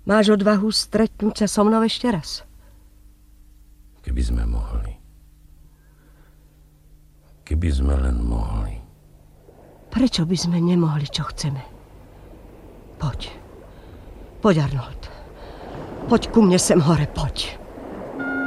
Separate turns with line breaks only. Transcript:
Máš odvahu stretnúť sa so mnou ešte raz?
Keby sme mohli. Keby sme len mohli.
Prečo by sme nemohli, čo chceme? Poď. Poď, Arnold. Poď ku mne sem hore, poď.